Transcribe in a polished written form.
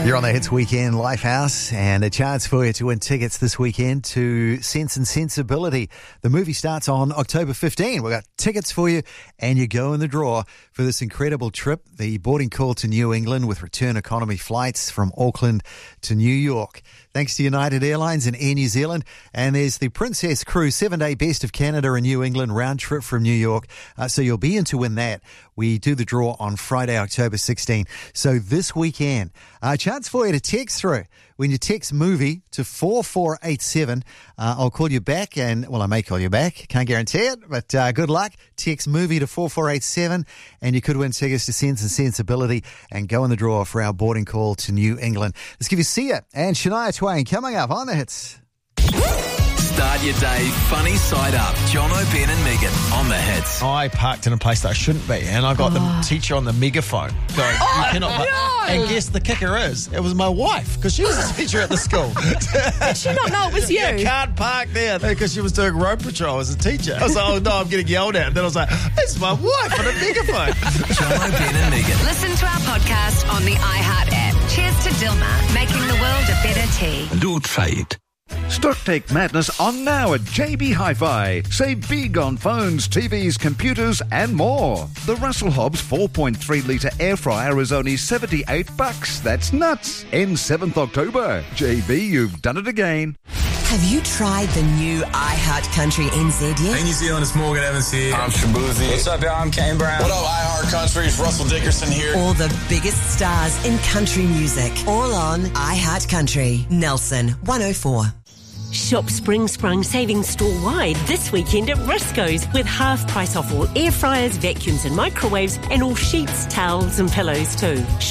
You're on the Hits Weekend Lifehouse, and a chance for you to win tickets this weekend to Sense and Sensibility. The movie starts on October 15. We've got tickets for you, and you go in the draw for this incredible trip, the boarding call to New England with return economy flights from Auckland to New York. Thanks to United Airlines and Air New Zealand. And there's the Princess Cruise 7-day Best of Canada and New England round trip from New York. So you'll be in to win that. We do the draw on Friday, October 16. So this weekend, a chance for you to text through. When you text movie to 4487, I'll call you back and, well, I may call you back. Can't guarantee it, but good luck. Text movie to 4487 and you could win tickets to Sense and Sensibility and go in the draw for our boarding call to New England. Let's give you Sia and Shania Twain coming up on the Hits. Start your day funny side up. Jono, Ben and Megan on the Hits. I parked in a place that I shouldn't be, and I got the teacher on the megaphone going, you cannot park. No. And guess the kicker is, it was my wife, because she was a teacher at the school. Did she not know it was you? You can't park there, because she was doing road patrol as a teacher. I was like, oh no, I'm getting yelled at. And then I was like, it's my wife on a megaphone. Jono, Ben and Megan. Listen to our podcast on the iHeart app. Cheers to Dilmah, making the world a better tea. Do try it. Stocktake Madness on now at JB Hi-Fi. Save big on phones, TVs, computers and more. The Russell Hobbs 4.3 litre air fryer is only $78. That's nuts. End 7th October. JB, you've done it again. Have you tried the new iHeart Country NZ yet? Hey New Zealand, it's Morgan Evans here. I'm Shabuzi. What's up, y'all? I'm Kane Brown. What up, iHeart Country? It's Russell Dickerson here. All the biggest stars in country music. All on iHeart Country. Nelson 104. Shop Spring Sprung savings store-wide this weekend at Risco's with half price off all air fryers, vacuums and microwaves and all sheets, towels and pillows too.